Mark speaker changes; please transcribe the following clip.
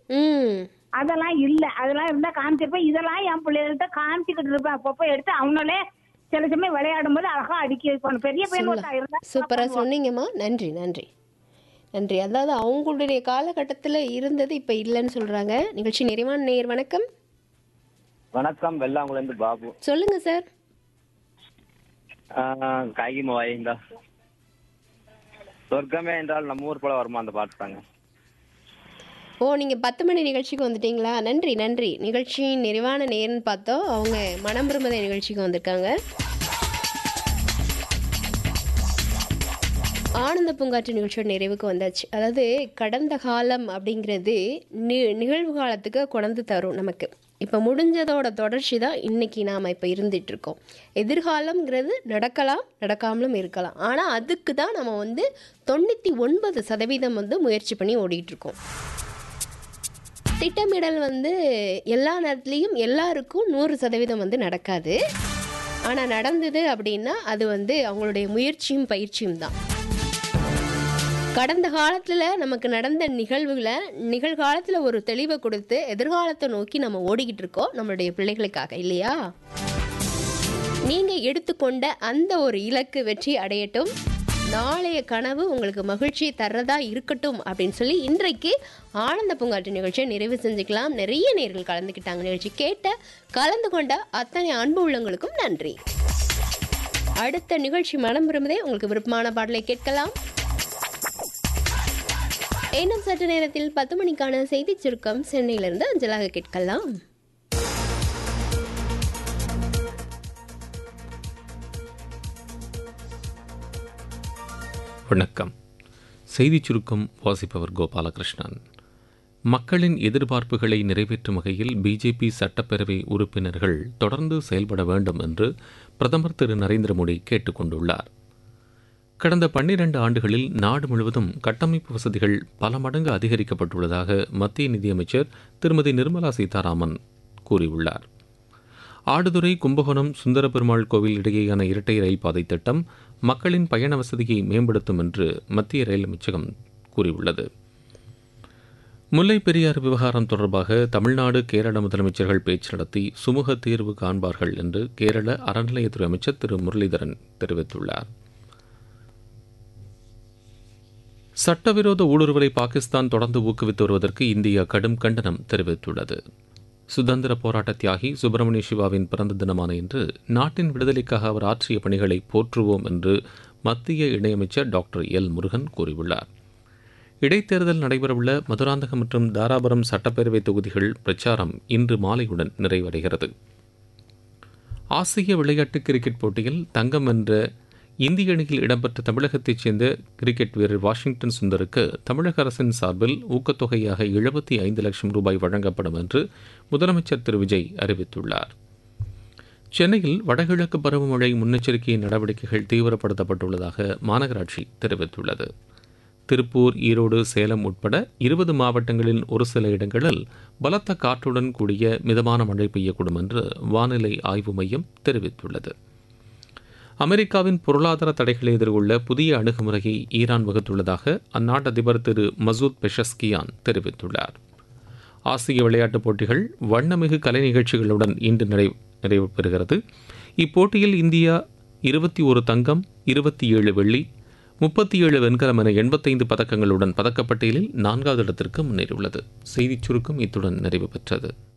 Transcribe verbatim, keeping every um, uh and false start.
Speaker 1: ம்.
Speaker 2: அதெல்லாம் இல்ல. அதெல்லாம் இருந்தா காமிச்சிருப்பேன். இதெல்லாம் என் பிள்ளைகள்ட்ட காமிச்சுக்கிட்டு இருப்பேன். அப்பப்போ எடுத்து அவங்களே சில சமயம் விளையாடும் போது அழகா அடுக்கி வைப்பாங்க. பெரிய பையன்
Speaker 1: சொல்ல
Speaker 2: ஒருத்தன் இருந்தா
Speaker 1: சூப்பரா சொன்னீங்கம்மா. நன்றி, நன்றி, நன்றி. அதாவது அவங்களுடைய காலகட்டத்துல இருந்தது இப்ப இல்லன்னு சொல்றாங்க. நிகழ்ச்சி நிறைவான நேயர் வணக்கம்.
Speaker 3: வணக்கம், வெள்ளாங்குளந்து பாபு.
Speaker 1: சொல்லுங்க சார்.
Speaker 3: ஆஹ் காய்கி வாயிங்களா சொர்க்கமே என்றால் நம்ம ஊர் போல வருமா அந்த பாட்டு தாங்க.
Speaker 1: ஓ, நீங்க பத்து மணி நிகழ்ச்சிக்கு வந்துட்டீங்களா? நன்றி, நன்றி. நிகழ்ச்சியின் நிறைவான நேர்னு பார்த்தோம். அவங்க மனம் விரும்புத நிகழ்ச்சிக்கு வந்திருக்காங்க. ஆனந்த பூங்காற்று நிகழ்ச்சியோட நிறைவுக்கு வந்தாச்சு. அதாவது கடந்த காலம் அப்படிங்கிறது நி நிகழ்வு காலத்துக்கு கொண்டு தரும் நமக்கு. இப்போ முடிஞ்சதோட தொடர்ச்சி தான் இன்றைக்கி நாம் இப்போ இருந்துகிட்ருக்கோம். எதிர்காலம்ங்கிறது நடக்கலாம், நடக்காமலும் இருக்கலாம். ஆனால் அதுக்கு தான் நம்ம வந்து தொண்ணூற்றி ஒன்பது சதவீதம் வந்து முயற்சி பண்ணி ஓடிட்டுருக்கோம். திட்டமிடல் வந்து எல்லா நேரத்துலேயும் எல்லாருக்கும் நூறு சதவீதம் வந்து நடக்காது. ஆனால் நடந்தது அப்படின்னா அது வந்து அவங்களுடைய முயற்சியும் பயிற்சியும் தான். கடந்த காலத்தில் நமக்கு நடந்த நிகழ்வுகளை நிகழ்காலத்தில் ஒரு தெளிவை கொடுத்து எதிர்காலத்தை நோக்கி நம்ம ஓடிக்கிட்டு இருக்கோம் நம்மளுடைய பிள்ளைகளுக்காக, இல்லையா? நீங்கள் எடுத்துக்கொண்ட அந்த ஒரு இலக்கு வெற்றி அடையட்டும். நாளைய கனவு உங்களுக்கு மகிழ்ச்சியை தர்றதா இருக்கட்டும் அப்படின்னு சொல்லி இன்றைக்கு ஆனந்த பூங்காற்று நிகழ்ச்சியை நிறைவு செஞ்சுக்கலாம். நிறைய நேர்கள் கலந்துக்கிட்டாங்க. நிகழ்ச்சி கேட்ட கலந்து கொண்ட அத்தனை அன்பு உள்ளங்களுக்கும் நன்றி. அடுத்த நிகழ்ச்சி மனம் விரும்புதே. உங்களுக்கு விருப்பமான பாடலை கேட்கலாம். இன்னும் சற்று நேரத்தில் பத்து மணிக்கான செய்தி சுருக்கம் சென்னையிலிருந்து அஞ்சலாக கேட்கலாம்.
Speaker 4: வணக்கம். செய்திச் சுருக்கம் வாசிப்பவர் கோபாலகிருஷ்ணன். மக்களின் எதிர்பார்ப்புகளை நிறைவேற்றும் வகையில் பிஜேபி சட்டப்பேரவை உறுப்பினர்கள் தொடர்ந்து செயல்பட வேண்டும் என்று பிரதமர் திரு நரேந்திர மோடி கேட்டுக் கொண்டுள்ளார். கடந்த பன்னிரண்டு ஆண்டுகளில் நாடு முழுவதும் கட்டமைப்பு வசதிகள் பல மடங்கு அதிகரிக்கப்பட்டுள்ளதாக மத்திய நிதியமைச்சர் திருமதி நிர்மலா சீதாராமன் கூறியுள்ளார். ஆடுதுறை கும்பகோணம் சுந்தரபெருமாள் கோவில் இடையேயான இரட்டை ரயில் பாதை திட்டம் மக்களின் பயண வசதியை மேம்படுத்தும் என்று மத்திய ரயில் அமைச்சகம் கூறியுள்ளது. முல்லை பெரியாறு விவகாரம் தொடர்பாக தமிழ்நாடு கேரள முதலமைச்சர்கள் பேச்சு நடத்தி சுமூக தீர்வு காண்பார்கள் என்று கேரள அறநிலையத்துறை அமைச்சர் திரு முரளிதரன் தெரிவித்துள்ளார். சட்டவிரோத ஊடுருவலை பாகிஸ்தான் தொடர்ந்து ஊக்குவித்து வருவதற்கு இந்தியா கடும் கண்டனம் தெரிவித்துள்ளது. சுதந்திர போராட்ட தியாகி சுப்பிரமணிய சிவாவின் பிறந்த தினமான இன்று நாட்டின் விடுதலைக்காக அவர் ஆற்றிய பணிகளை போற்றுவோம் என்று மத்திய இணையமைச்சர் டாக்டர் எல் முருகன் கூறியுள்ளார். இடைத்தேர்தல் நடைபெறவுள்ள மதுராந்தகம் மற்றும் தாராபுரம் சட்டப்பேரவை தொகுதிகள் பிரச்சாரம் இன்று மாலையுடன் நிறைவடைகிறது. ஆசிய விளையாட்டு கிரிக்கெட் போட்டியில் தங்கம் வென்ற இந்திய அணியில் இடம்பெற்ற தமிழகத்தைச் சேர்ந்த கிரிக்கெட் வீரர் வாஷிங்டன் சுந்தருக்கு தமிழக அரசின் சார்பில் ஊக்கத்தொகையாக எழுபத்தி ஐந்து லட்சம் ரூபாய் வழங்கப்படும் என்று முதலமைச்சர் திரு விஜய் அறிவித்துள்ளார். சென்னையில் வடகிழக்கு பருவமழை முன்னெச்சரிக்கை நடவடிக்கைகள் தீவிரப்படுத்தப்பட்டுள்ளதாக மாநகராட்சி தெரிவித்துள்ளது. திருப்பூர், ஈரோடு, சேலம் உட்பட இருபது மாவட்டங்களில் ஒரு சில இடங்களில் பலத்த காற்றுடன் கூடிய மிதமான மழை பெய்யக்கூடும் என்று வானிலை ஆய்வு மையம் தெரிவித்துள்ளது. அமெரிக்காவின் பொருளாதார தடைகளை எதிர்கொள்ள புதிய அணுகுமுறையை ஈரான் வகுத்துள்ளதாக அந்நாட்டு அதிபர் திரு மசூத் பெஷஸ்கியான் தெரிவித்துள்ளார். ஆசிய விளையாட்டுப் போட்டிகள் வண்ணமிகு கலை நிகழ்ச்சிகளுடன் இன்று நிறைவு நிறைவு பெறுகிறது. இப்போட்டியில் இந்தியா இருபத்தி ஒரு தங்கம், இருபத்தி ஏழு வெள்ளி, முப்பத்தி ஏழு வெண்கலம் என எண்பத்தைந்து பதக்கங்களுடன் பதக்கப்பட்டியலில் நான்காவது இடத்திற்கு முன்னேறியுள்ளது. செய்திச் சுருக்கம் இத்துடன் நிறைவு பெற்றது.